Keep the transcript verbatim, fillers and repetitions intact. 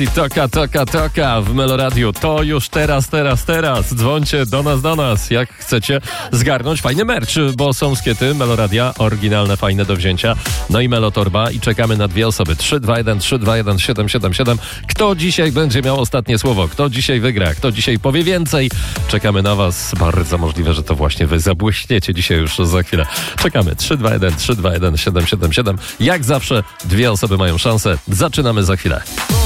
I toka, toka, toka w Meloradiu. To już teraz, teraz, teraz. Dzwońcie do nas, do nas, jak chcecie zgarnąć fajny merch, bo są skiety Meloradia, oryginalne, fajne do wzięcia. No i Melotorba i czekamy na dwie osoby. trzy dwa jeden trzy dwa jeden siedem siedem siedem. Kto dzisiaj będzie miał ostatnie słowo? Kto dzisiaj wygra? Kto dzisiaj powie więcej? Czekamy na was. Bardzo możliwe, że to właśnie wy zabłyśniecie dzisiaj już za chwilę. Czekamy. trzy dwa jeden trzy dwa jeden siedem siedem siedem. Jak zawsze dwie osoby mają szansę. Zaczynamy za chwilę.